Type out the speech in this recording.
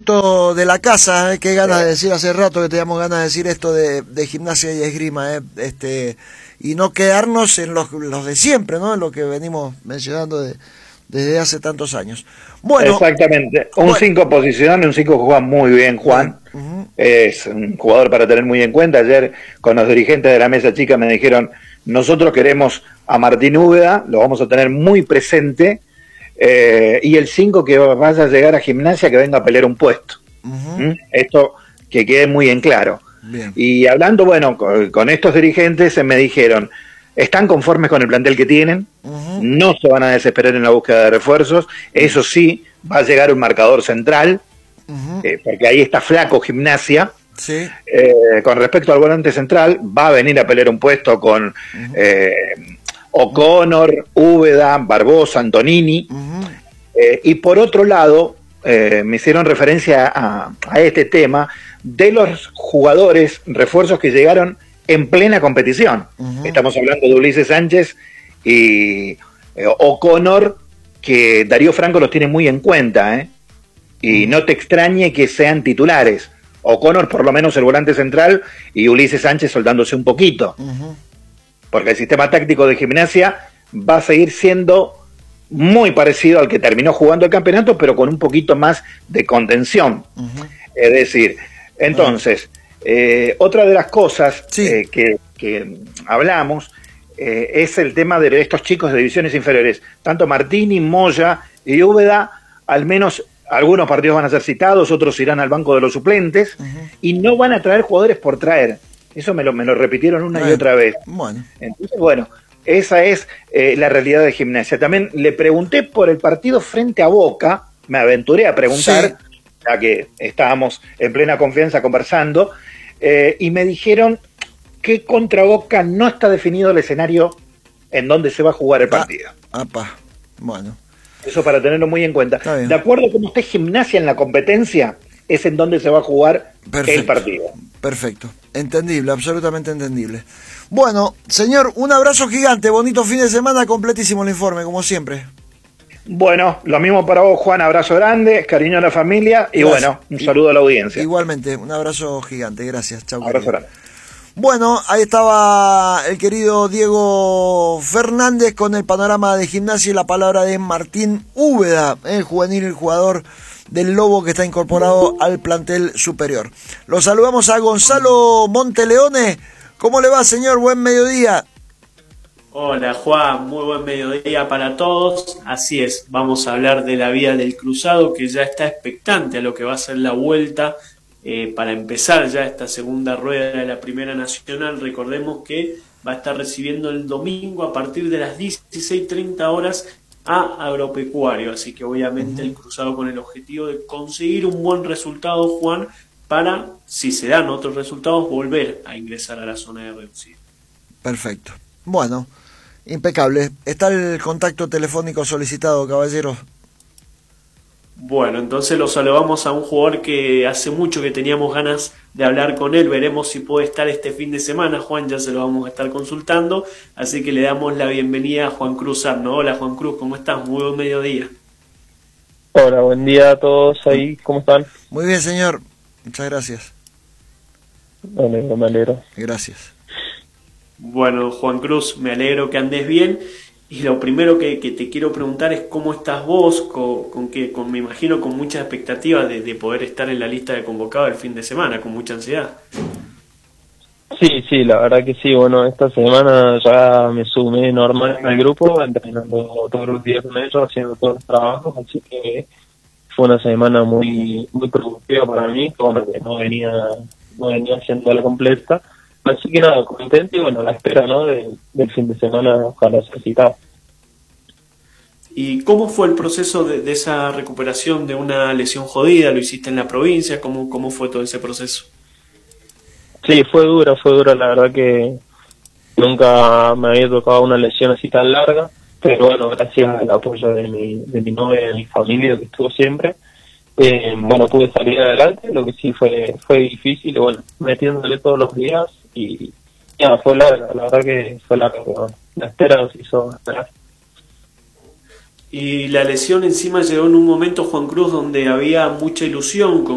esto de la casa, qué ganas de decir, hace rato que teníamos ganas de decir esto de Gimnasia y Esgrima, y no quedarnos en los de siempre, ¿no? En lo que venimos mencionando desde hace tantos años. Bueno, exactamente, un 5 posicional, un 5 que juega muy bien, Juan. Es un jugador para tener muy en cuenta. Ayer con los dirigentes de la mesa chica me dijeron, nosotros queremos a Martín Úbeda, lo vamos a tener muy presente, y el 5 que vaya a llegar a Gimnasia, que venga a pelear un puesto. Esto que quede muy en claro. Bien. Y hablando, bueno, con estos dirigentes me dijeron, están conformes con el plantel que tienen, no se van a desesperar en la búsqueda de refuerzos, eso sí, va a llegar un marcador central, porque ahí está flaco Gimnasia. Sí. Con respecto al volante central, va a venir a pelear un puesto con O'Connor, Úbeda, Barbosa, Antonini. Y por otro lado, me hicieron referencia a este tema de los jugadores, refuerzos que llegaron en plena competición. Estamos hablando de Ulises Sánchez y O'Connor, que Darío Franco los tiene muy en cuenta, y no te extrañe que sean titulares. O'Connor por lo menos el volante central y Ulises Sánchez soldándose un poquito, porque el sistema táctico de Gimnasia va a seguir siendo muy parecido al que terminó jugando el campeonato, pero con un poquito más de contención. Es decir, entonces, otra de las cosas que hablamos es el tema de estos chicos de divisiones inferiores. Tanto Martini, Moya y Úbeda, al menos algunos partidos van a ser citados, otros irán al banco de los suplentes, y no van a traer jugadores por traer. Eso me lo repitieron una y otra vez. Bueno. Entonces, bueno, esa es la realidad de Gimnasia. También le pregunté por el partido frente a Boca, me aventuré a preguntar, ya que estábamos en plena confianza conversando, y me dijeron que contra Boca no está definido el escenario en donde se va a jugar el partido. Bueno. Eso para tenerlo muy en cuenta. De acuerdo a cómo esté Gimnasia en la competencia, es en donde se va a jugar el partido. Perfecto, entendible, absolutamente entendible. Bueno, señor, un abrazo gigante, bonito fin de semana, completísimo el informe, como siempre. Bueno, lo mismo para vos, Juan, abrazo grande, cariño a la familia y bueno, un saludo a la audiencia. Igualmente, un abrazo gigante, gracias, chau. Abrazo grande. Bueno, ahí estaba el querido Diego Fernández con el panorama de Gimnasia y la palabra de Martín Úbeda, el juvenil, el jugador del Lobo que está incorporado al plantel superior. Lo saludamos a Gonzalo Monteleone. ¿Cómo le va, señor? Buen mediodía. Hola, Juan, muy buen mediodía para todos. Así es, vamos a hablar de la vida del Cruzado, que ya está expectante a lo que va a ser la vuelta para empezar ya esta segunda rueda de la Primera Nacional. Recordemos que va a estar recibiendo el domingo a partir de las 16:30 horas a Agropecuario, así que obviamente el Cruzado con el objetivo de conseguir un buen resultado, Juan, para, si se dan otros resultados, volver a ingresar a la zona de reducida. Perfecto. Bueno, impecable. ¿Está el contacto telefónico solicitado, caballero? Bueno, entonces lo saludamos a un jugador que hace mucho que teníamos ganas de hablar con él. Veremos si puede estar este fin de semana, Juan, ya se lo vamos a estar consultando. Así que le damos la bienvenida a Juan Cruz Arno. Hola, Juan Cruz, ¿cómo estás? Muy buen mediodía. Hola, buen día a todos ahí, ¿cómo están? Muy bien, señor. Muchas gracias. Me alegro. Gracias. Bueno, Juan Cruz, me alegro que andes bien. Y lo primero que te quiero preguntar es cómo estás vos, me imagino con muchas expectativas de poder estar en la lista de convocados el fin de semana, con mucha ansiedad. Sí, la verdad que sí. Bueno, esta semana ya me sumé normal al grupo, entrenando todos los días con ellos, haciendo todos los trabajos, así que fue una semana muy productiva para mí, como que no venía haciendo la completa. Así que nada, contento y bueno, la espera, ¿no? del fin de semana, ojalá sea citado. ¿Y cómo fue el proceso de esa recuperación de una lesión jodida? ¿Lo hiciste en la provincia? ¿Cómo fue todo ese proceso? Sí, fue dura, la verdad que nunca me había tocado una lesión así tan larga, pero bueno, gracias al apoyo de mi novia y de mi familia que estuvo siempre, bueno, pude salir adelante. Lo que sí fue difícil, y bueno, metiéndole todos los días y nada, fue larga, la verdad que fue larga, pero la espera nos hizo esperar. Y la lesión encima llegó en un momento, Juan Cruz, donde había mucha ilusión